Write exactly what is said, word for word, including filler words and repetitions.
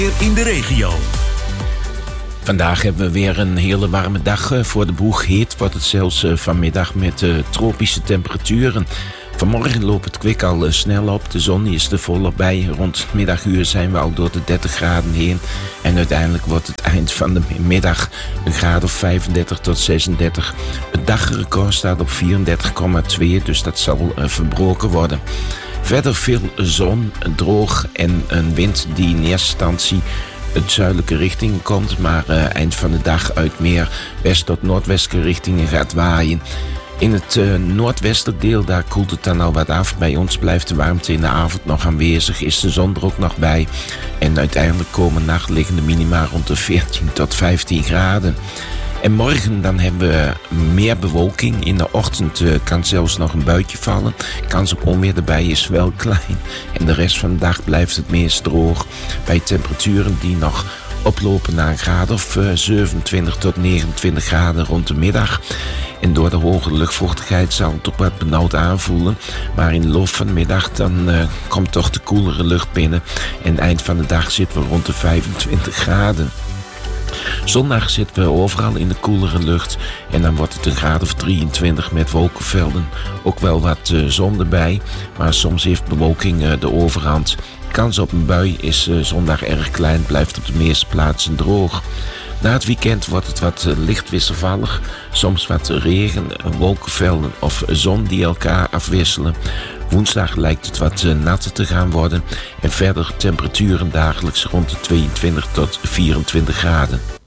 In de regio. Vandaag hebben we weer een hele warme dag. Voor de boeg heet wordt het zelfs vanmiddag met uh, tropische temperaturen. Vanmorgen loopt het kwik al uh, snel op. De zon is er volop bij. Rond het middaguur zijn we al door de dertig graden heen. En uiteindelijk wordt het eind van de middag een graad of vijfendertig tot zesendertig. Het dagrecord staat op vierendertig komma twee, dus dat zal uh, verbroken worden. Verder veel zon, droog en een wind die in eerste instantie uit zuidelijke richting komt, maar uh, eind van de dag uit meer west- tot noordwestelijke richtingen gaat waaien. In het uh, noordwestelijk deel, daar koelt het dan al wat af. Bij ons blijft de warmte in de avond nog aanwezig, is de zon er ook nog bij. En uiteindelijk komen nachtliggende minima rond de veertien tot vijftien graden. En morgen dan hebben we meer bewolking. In de ochtend uh, kan zelfs nog een buitje vallen. Kans op onweer erbij is wel klein. En de rest van de dag blijft het meest droog. Bij temperaturen die nog oplopen naar een graad of uh, zevenentwintig tot negenentwintig graden rond de middag. En door de hoge luchtvochtigheid zal het ook wat benauwd aanvoelen. Maar in de loop van de middag dan uh, komt toch de koelere lucht binnen. En eind van de dag zitten we rond de vijfentwintig graden. Zondag zitten we overal in de koelere lucht en dan wordt het een graad of drieëntwintig met wolkenvelden. Ook wel wat uh, zon erbij, maar soms heeft bewolking uh, de overhand. Kans op een bui is uh, zondag erg klein, blijft op de meeste plaatsen droog. Na het weekend wordt het wat uh, licht wisselvallig, soms wat regen, wolkenvelden of zon die elkaar afwisselen. Woensdag lijkt het wat uh, natter te gaan worden en verder temperaturen dagelijks rond de tweeëntwintig tot vierentwintig graden.